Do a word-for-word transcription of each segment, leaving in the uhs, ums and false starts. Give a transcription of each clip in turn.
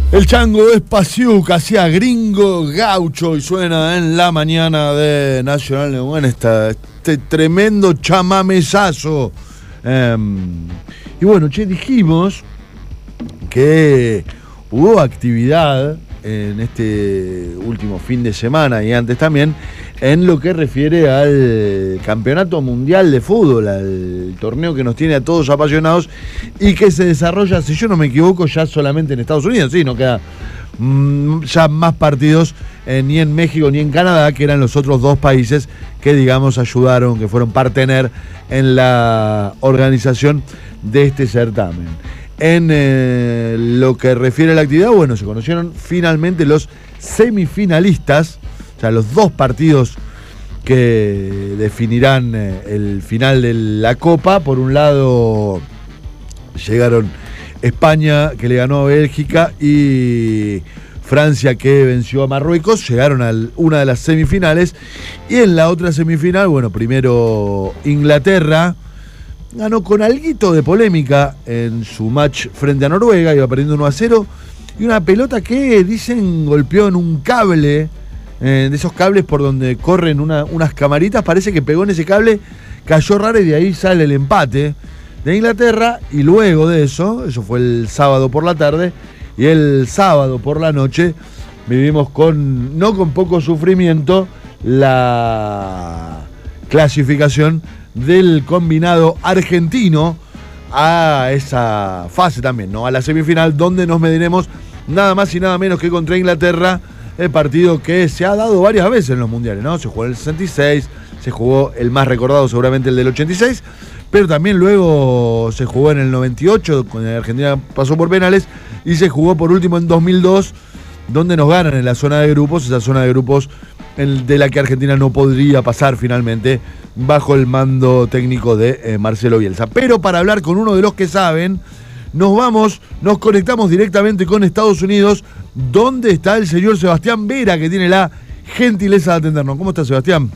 El Chango Espaciuca hacía Gringo Gaucho y suena en la mañana de Nacional Neuquén esta, este tremendo chamamesazo. Eh, y bueno, che, dijimos que hubo actividad en este último fin de semana y antes también en lo que refiere al Campeonato Mundial de Fútbol, al torneo que nos tiene a todos apasionados y que se desarrolla, si yo no me equivoco, ya solamente en Estados Unidos. Sí, no queda mmm, ya más partidos eh, ni en México ni en Canadá, que eran los otros dos países que, digamos, ayudaron, que fueron partener en la organización de este certamen. En eh, lo que refiere a la actividad, bueno, se conocieron finalmente los semifinalistas, o sea, los dos partidos que definirán eh, el final de la Copa. Por un lado llegaron España, que le ganó a Bélgica, y Francia, que venció a Marruecos. Llegaron a una de las semifinales. Y en la otra semifinal, bueno, primero Inglaterra ganó con alguito de polémica en su match frente a Noruega, iba perdiendo uno a cero, y una pelota que dicen golpeó en un cable, eh, de esos cables por donde corren una, unas camaritas, parece que pegó en ese cable, cayó raro y de ahí sale el empate de Inglaterra. Y luego de eso, eso fue el sábado por la tarde, y el sábado por la noche vivimos con, no con poco sufrimiento, la clasificación del combinado argentino a esa fase también, ¿no? A la semifinal, donde nos mediremos nada más y nada menos que contra Inglaterra, el partido que se ha dado varias veces en los mundiales, ¿no? Se jugó en el sesenta y seis, se jugó el más recordado seguramente el del ochenta y seis, pero también luego se jugó en el noventa y ocho, cuando Argentina pasó por penales, y se jugó por último en dos mil dos, donde nos ganan en la zona de grupos, esa zona de grupos de la que Argentina no podría pasar finalmente bajo el mando técnico de eh, Marcelo Bielsa. Pero para hablar con uno de los que saben, nos vamos, nos conectamos directamente con Estados Unidos, donde está el señor Sebastián Vera, que tiene la gentileza de atendernos. ¿Cómo está, Sebastián?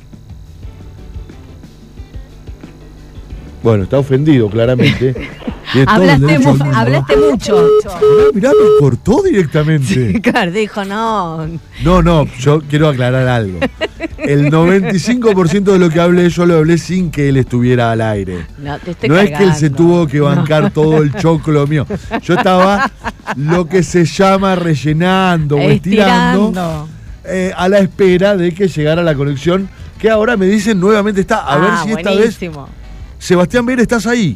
Bueno, está ofendido, claramente. Hablaste, mu hablaste mucho. Mirá, mirá, me cortó directamente. Sí, claro, dijo, no. No, no, yo quiero aclarar algo. El noventa y cinco por ciento de lo que hablé, yo lo hablé sin que él estuviera al aire. No, te estoy no cargando. Es que él se tuvo que bancar no. todo el choclo mío. Yo estaba lo que se llama rellenando o estirando, estirando eh, a la espera de que llegara la conexión, que ahora me dicen nuevamente está. A ah, ver si esta buenísimo. vez... Sebastián Vera, ¿estás ahí?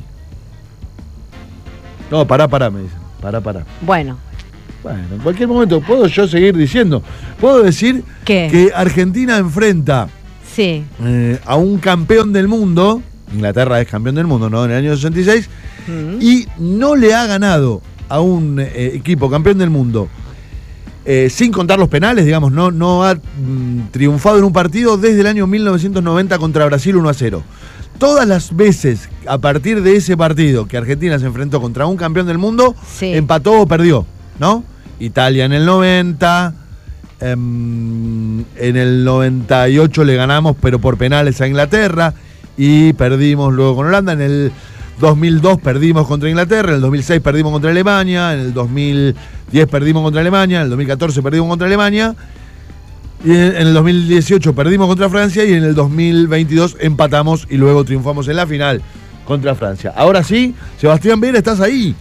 No, pará, pará, me dicen. Pará, pará. Bueno. Bueno, en cualquier momento puedo yo seguir diciendo. Puedo decir ¿Qué? Que Argentina enfrenta sí. eh, a un campeón del mundo. Inglaterra es campeón del mundo, ¿no? En el año sesenta y seis. Mm. Y no le ha ganado a un eh, equipo campeón del mundo, eh, sin contar los penales, digamos, no, no ha mm, triunfado en un partido desde el año mil novecientos noventa contra Brasil uno a cero. Todas las veces a partir de ese partido que Argentina se enfrentó contra un campeón del mundo, sí. empató o perdió, ¿no? Italia en el noventa, eh, en el noventa y ocho le ganamos, pero por penales a Inglaterra, y perdimos luego con Holanda. En el dos mil dos perdimos contra Inglaterra, en el dos mil seis perdimos contra Alemania, en el dos mil diez perdimos contra Alemania, en el dos mil catorce perdimos contra Alemania, y en el dos mil dieciocho perdimos contra Francia, y en el dos mil veintidós empatamos y luego triunfamos en la final contra Francia. Ahora sí, Sebastián Vera, ¿estás ahí?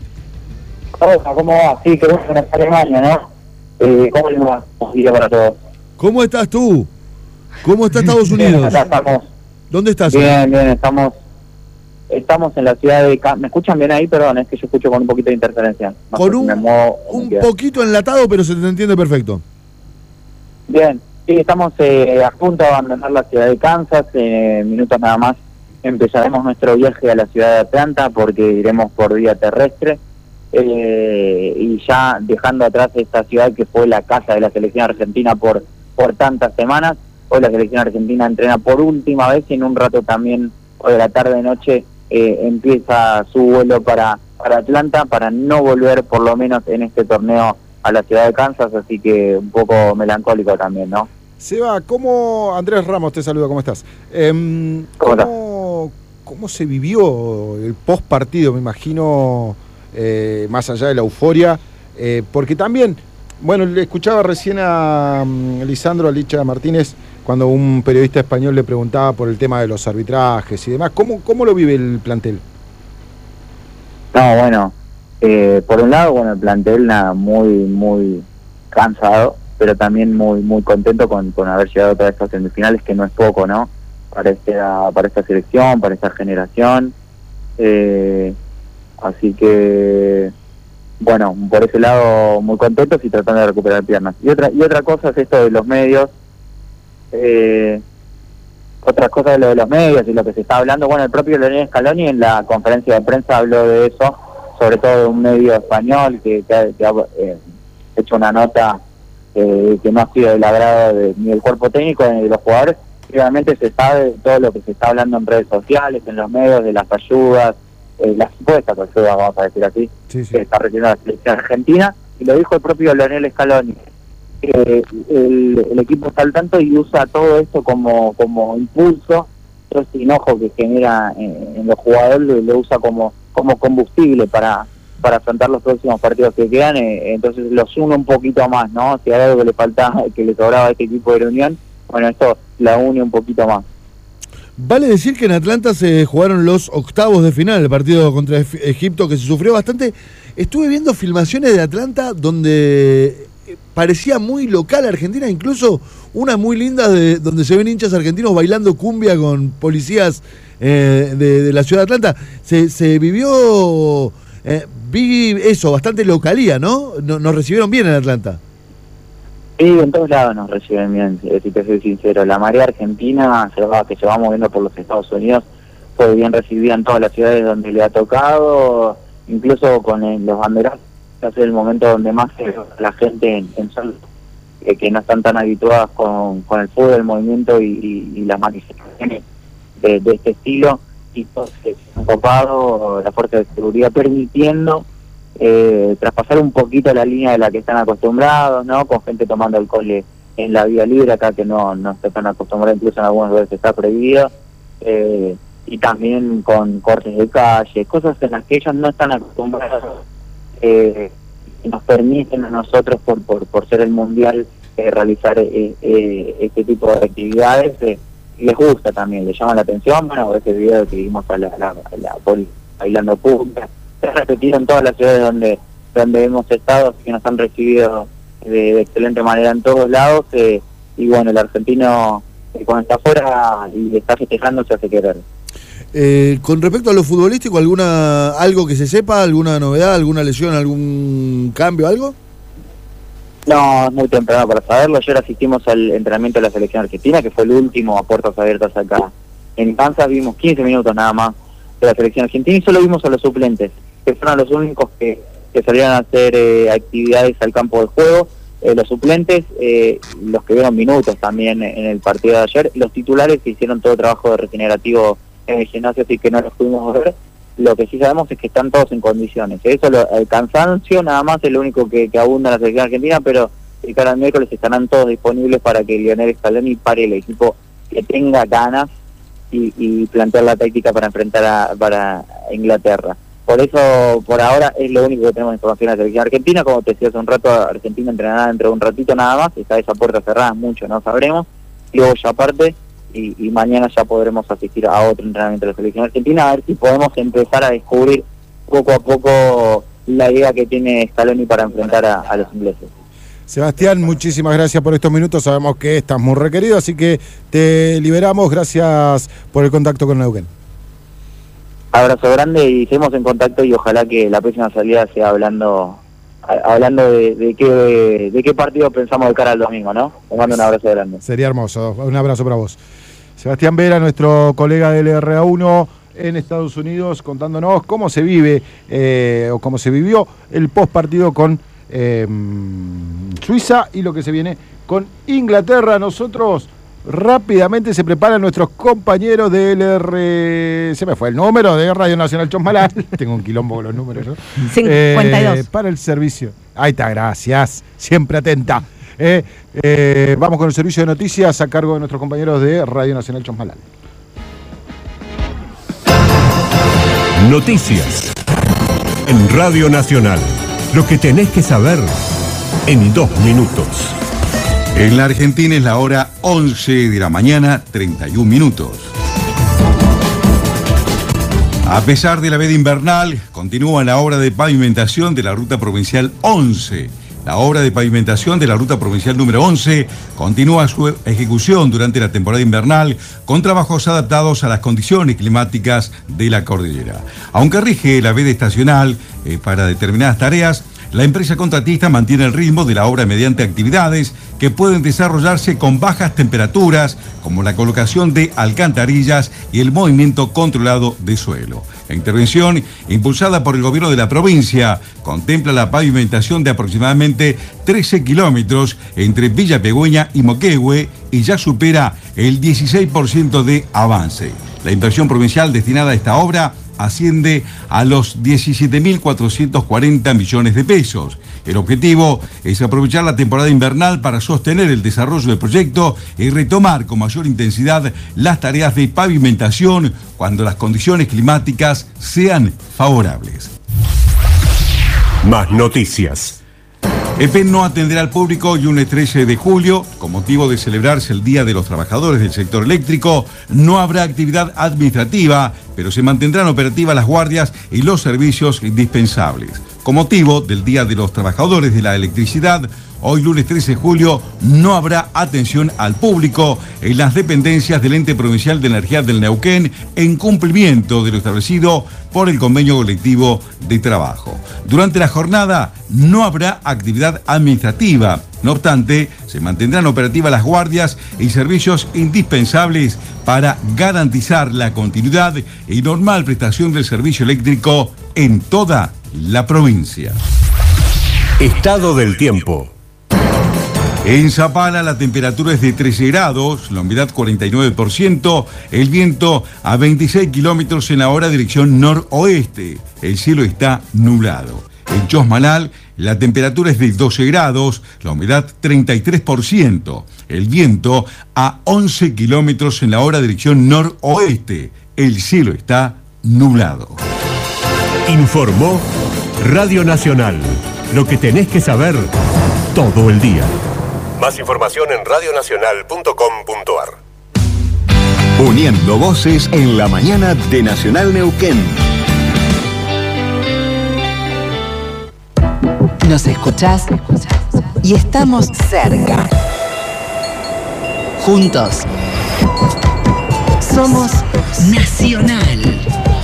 Hola, ¿cómo va? Sí, queremos en Alemania, ¿no? Eh, ¿Cómo le va? Un día para todos. ¿Cómo estás tú? ¿Cómo está Estados Unidos? Bien, acá estamos. ¿Dónde estás? Bien, bien, estamos estamos en la ciudad de... ¿Me escuchan bien ahí? Perdón, es que yo escucho con un poquito de interferencia. No con un, un poquito enlatado, pero se te entiende perfecto. Bien, sí, estamos eh, a punto de abandonar la ciudad de Kansas. En eh, minutos nada más empezaremos nuestro viaje a la ciudad de Atlanta, porque iremos por vía terrestre. Eh, y ya dejando atrás esta ciudad que fue la casa de la selección argentina por, por tantas semanas. Hoy la selección argentina entrena por última vez, y en un rato también, hoy de la tarde-noche, eh, empieza su vuelo para, para Atlanta, para no volver, por lo menos en este torneo, a la ciudad de Kansas, así que un poco melancólico también, ¿no? Seba, ¿cómo... Andrés Ramos te saluda, ¿cómo estás? Eh, ¿Cómo, ¿cómo, ¿Cómo se vivió el post partido? Me imagino, eh, más allá de la euforia, Eh, porque también, bueno, le escuchaba recién a um, Lisandro Licha Martínez cuando un periodista español le preguntaba por el tema de los arbitrajes y demás. ¿Cómo, cómo lo vive el plantel? No, bueno, eh, por un lado, bueno, el plantel nada, muy, muy cansado, pero también muy, muy contento con, con haber llegado a todas estas semifinales, que no es poco, ¿no? Para esta, para esta selección, para esta generación. Eh, así que, bueno, por ese lado muy contentos y tratando de recuperar piernas. Y otra, y otra cosa es esto de los medios. Eh, otras cosas de lo de los medios y lo que se está hablando, bueno, el propio Lionel Scaloni en la conferencia de prensa habló de eso, sobre todo de un medio español que, que ha, que ha eh, hecho una nota eh, que no ha sido del agrado de, ni del cuerpo técnico ni de los jugadores. Realmente se sabe de todo lo que se está hablando en redes sociales, en los medios, de las ayudas, eh, las supuestas ayudas, vamos a decir así, sí, sí. que está recibiendo la selección argentina, y lo dijo el propio Lionel Scaloni. Eh, el, el equipo está al tanto y usa todo esto como como impulso, todo ese enojo que genera en, en los jugadores lo, lo usa como como combustible para para afrontar los próximos partidos que quedan, eh, entonces los une un poquito más, ¿no? Si hay algo que le faltaba, que le sobraba a este equipo de la Unión, bueno, esto la une un poquito más. Vale decir que en Atlanta se jugaron los octavos de final, el partido contra Egipto, que se sufrió bastante. Estuve viendo filmaciones de Atlanta donde parecía muy local Argentina, incluso una muy linda de, donde se ven hinchas argentinos bailando cumbia con policías eh, de, de la ciudad de Atlanta. Se, se vivió, eh, vi eso, bastante localía, ¿no? Nos, nos recibieron bien en Atlanta. Sí, en todos lados nos reciben bien, si te soy sincero. La marea argentina se va, que se va moviendo por los Estados Unidos fue bien recibida en todas las ciudades donde le ha tocado, incluso con el, los banderazos. Es el momento donde más se la gente en, en sol, eh, que no están tan habituadas con, con el fútbol, el movimiento y, y, y las manifestaciones de, de este estilo, y todos se han copado, la fuerza de seguridad permitiendo eh, traspasar un poquito la línea de la que están acostumbrados, ¿no? Con gente tomando alcohol en la vía libre, acá que no, no se están acostumbrados, incluso en algunos lugares está prohibido, eh, y también con cortes de calle, cosas en las que ellos no están acostumbrados. Eh, nos permiten a nosotros por por, por ser el mundial eh, realizar eh, eh, este tipo de actividades, eh, les gusta también, les llama la atención. Bueno, ese video que vimos a la, a la, a la poli bailando punta, se ha repetido en todas las ciudades donde donde hemos estado, que nos han recibido de, de excelente manera en todos lados, eh, y bueno, el argentino eh, cuando está afuera y está festejando se hace querer. Eh, con respecto a lo futbolístico, ¿alguna algo que se sepa? ¿Alguna novedad? ¿Alguna lesión? ¿Algún cambio? ¿Algo? No, es muy temprano para saberlo. Ayer asistimos al entrenamiento de la selección argentina, que fue el último a puertas abiertas acá en Kansas. Vimos quince minutos nada más de la selección argentina y solo vimos a los suplentes, que fueron los únicos que, que salieron a hacer eh, actividades al campo de juego. Eh, los suplentes, eh, los que vieron minutos también en el partido de ayer, los titulares que hicieron todo trabajo de regenerativo en el gimnasio, así que no los pudimos ver. Lo que sí sabemos es que están todos en condiciones. Eso, lo, el cansancio nada más es lo único que, que abunda en la selección argentina, pero el cada miércoles estarán todos disponibles para que Lionel Scaloni pare el equipo que tenga ganas y, y plantear la táctica para enfrentar a para Inglaterra. Por eso, por ahora, es lo único que tenemos información de la selección argentina. Como te decía hace un rato, Argentina entrenará dentro de un ratito nada más, está esa puerta cerrada, mucho no sabremos. Y luego ya aparte, y, y mañana ya podremos asistir a otro entrenamiento de la selección argentina, a ver si podemos empezar a descubrir poco a poco la idea que tiene Scaloni para enfrentar a, a los ingleses. Sebastián, muchísimas gracias por estos minutos, sabemos que estás muy requerido, así que te liberamos. Gracias por el contacto con Neuquén. Abrazo grande y seguimos en contacto, y ojalá que la próxima salida sea hablando hablando de, de qué de, de qué partido pensamos de cara al domingo, ¿no? Te mando un abrazo grande. Sería hermoso, un abrazo para vos. Sebastián Vera, nuestro colega del R A uno en Estados Unidos, contándonos cómo se vive eh, o cómo se vivió el postpartido con eh, Suiza y lo que se viene con Inglaterra. Nosotros rápidamente se preparan nuestros compañeros del R... Se me fue el número de Radio Nacional Chosmalal. Tengo un quilombo con los números, ¿no? cincuenta y dos. Eh, para el servicio. Ahí está, gracias. Siempre atenta. Eh, eh, vamos con el servicio de noticias a cargo de nuestros compañeros de Radio Nacional Chosmalal. Noticias en Radio Nacional. Lo que tenés que saber en dos minutos. En la Argentina es la hora once de la mañana, treinta y un minutos. A pesar de la veda invernal, continúa la obra de pavimentación de la ruta provincial once. La obra de pavimentación de la ruta provincial número once continúa su ejecución durante la temporada invernal con trabajos adaptados a las condiciones climáticas de la cordillera. Aunque rige la veda estacional eh, para determinadas tareas, la empresa contratista mantiene el ritmo de la obra mediante actividades que pueden desarrollarse con bajas temperaturas, como la colocación de alcantarillas y el movimiento controlado de suelo. La intervención, impulsada por el gobierno de la provincia, contempla la pavimentación de aproximadamente trece kilómetros entre Villa Pegüeña y Moquehue y ya supera el dieciséis por ciento de avance. La inversión provincial destinada a esta obra asciende a los diecisiete mil cuatrocientos cuarenta millones de pesos. El objetivo es aprovechar la temporada invernal para sostener el desarrollo del proyecto y retomar con mayor intensidad las tareas de pavimentación cuando las condiciones climáticas sean favorables. Más noticias. E P E N no atenderá al público y lunes trece de julio, con motivo de celebrarse el Día de los Trabajadores del Sector Eléctrico, no habrá actividad administrativa, pero se mantendrán operativas las guardias y los servicios indispensables. Con motivo del Día de los Trabajadores de la Electricidad, hoy lunes trece de julio no habrá atención al público en las dependencias del Ente Provincial de Energía del Neuquén en cumplimiento de lo establecido por el Convenio Colectivo de Trabajo. Durante la jornada no habrá actividad administrativa. No obstante, se mantendrán operativas las guardias y servicios indispensables para garantizar la continuidad y normal prestación del servicio eléctrico en toda la provincia. Estado del tiempo. En Zapala la temperatura es de trece grados, la humedad cuarenta y nueve por ciento, el viento a veintiséis kilómetros en la hora dirección noroeste. El cielo está nublado. En Chosmalal la temperatura es de doce grados, la humedad treinta y tres por ciento, el viento a once kilómetros en la hora dirección noroeste. El cielo está nublado. Informó Radio Nacional. Lo que tenés que saber todo el día. Más información en radio nacional punto com punto a r. Uniendo voces en la mañana de Nacional Neuquén. Nos escuchás y estamos cerca. Juntos. Somos Nacional.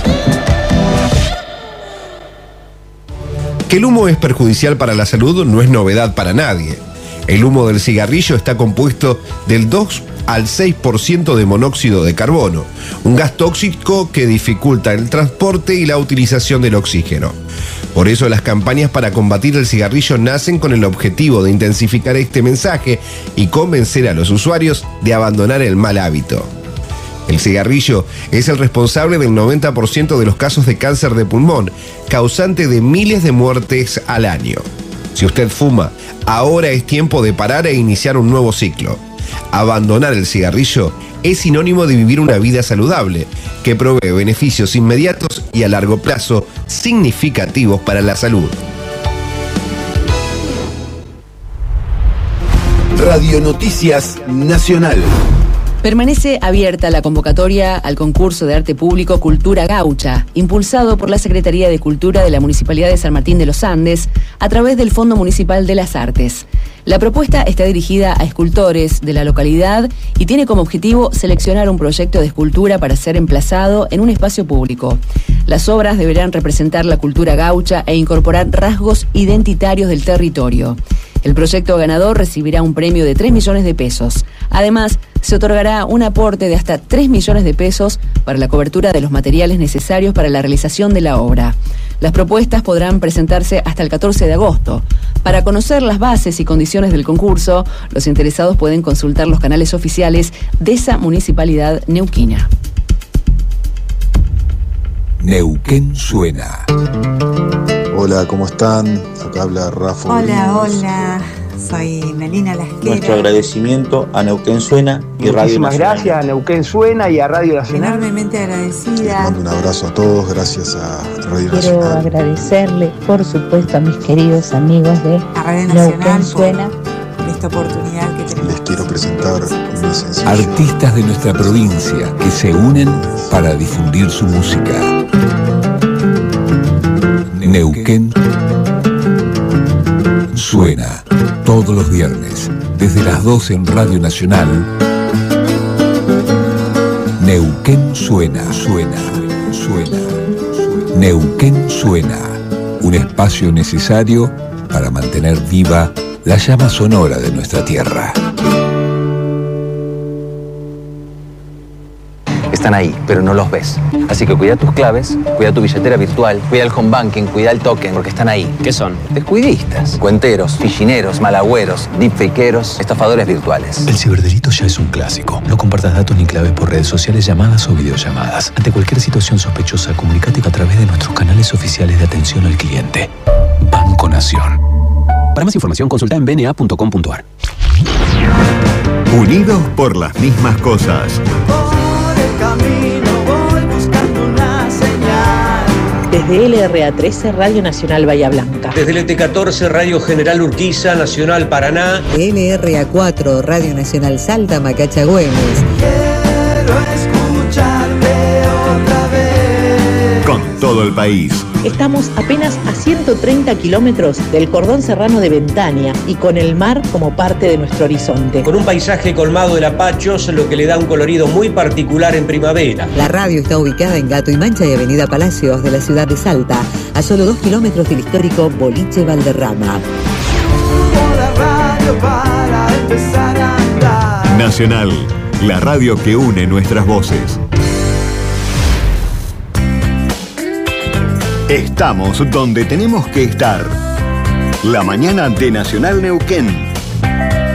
Que el humo es perjudicial para la salud no es novedad para nadie. El humo del cigarrillo está compuesto del dos al seis por ciento de monóxido de carbono, un gas tóxico que dificulta el transporte y la utilización del oxígeno. Por eso las campañas para combatir el cigarrillo nacen con el objetivo de intensificar este mensaje y convencer a los usuarios de abandonar el mal hábito. El cigarrillo es el responsable del noventa por ciento de los casos de cáncer de pulmón, causante de miles de muertes al año. Si usted fuma, ahora es tiempo de parar e iniciar un nuevo ciclo. Abandonar el cigarrillo es sinónimo de vivir una vida saludable, que provee beneficios inmediatos y a largo plazo significativos para la salud. Radio Noticias Nacional. Permanece abierta la convocatoria al concurso de arte público Cultura Gaucha, impulsado por la Secretaría de Cultura de la Municipalidad de San Martín de los Andes a través del Fondo Municipal de las Artes. La propuesta está dirigida a escultores de la localidad y tiene como objetivo seleccionar un proyecto de escultura para ser emplazado en un espacio público. Las obras deberán representar la cultura gaucha e incorporar rasgos identitarios del territorio. El proyecto ganador recibirá un premio de tres millones de pesos. Además, se otorgará un aporte de hasta tres millones de pesos para la cobertura de los materiales necesarios para la realización de la obra. Las propuestas podrán presentarse hasta el catorce de agosto. Para conocer las bases y condiciones del concurso, los interesados pueden consultar los canales oficiales de esa municipalidad neuquina. Neuquén suena. Hola, ¿cómo están? Acá habla Rafa. Hola, hola. Soy Melina Lasquera. Nuestro agradecimiento a Neuquén Suena y Radio Nacional. Muchísimas gracias a Neuquén Suena y a Radio Nacional. Enormemente agradecida. Les mando un abrazo a todos, gracias a Radio Quiero Nacional. Quiero agradecerle, por supuesto, a mis queridos amigos de a Radio Nacional Neuquén Suena. Por esta oportunidad que tenemos. Les quiero presentar mi sencillo. Artistas de nuestra provincia que se unen para difundir su música. Neuquén Suena, todos los viernes, desde las doce en Radio Nacional. Neuquén Suena, suena, suena. Neuquén Suena, un espacio necesario para mantener viva la llama sonora de nuestra tierra. Están ahí, pero no los ves. Así que cuida tus claves, cuida tu billetera virtual, cuida el home banking, cuida el token, porque están ahí. ¿Qué son? Descuidistas, cuenteros, fichineros, malagüeros, deepfakeros, estafadores virtuales. El ciberdelito ya es un clásico. No compartas datos ni claves por redes sociales, llamadas o videollamadas. Ante cualquier situación sospechosa, comunícate a través de nuestros canales oficiales de atención al cliente. Banco Nación. Para más información, consulta en b n a punto com punto a r. Unidos por las mismas cosas. Desde L R A trece, Radio Nacional Bahía Blanca. Desde el E T catorce, Radio General Urquiza, Nacional Paraná. L R A cuatro, Radio Nacional Salta, Macacha Güemes. Quiero escucharte otra vez. Con todo el país. Estamos apenas a ciento treinta kilómetros del cordón serrano de Ventania y con el mar como parte de nuestro horizonte. Con un paisaje colmado de lapachos, lo que le da un colorido muy particular en primavera. La radio está ubicada en Gato y Mancha y Avenida Palacios de la ciudad de Salta, a solo dos kilómetros del histórico Boliche Valderrama. La radio para empezar a andar. Nacional, la radio que une nuestras voces. Estamos donde tenemos que estar. La mañana de Nacional Neuquén.